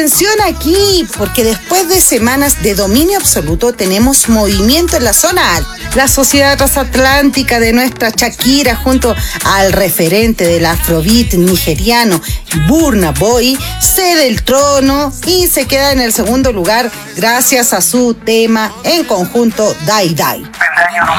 atención aquí, porque después de semanas de dominio absoluto tenemos movimiento en la zona alta. La sociedad transatlántica de nuestra Shakira junto al referente del afrobeat nigeriano Burna Boy cede el trono y se queda en el segundo lugar gracias a su tema en conjunto Die Die. Peldaño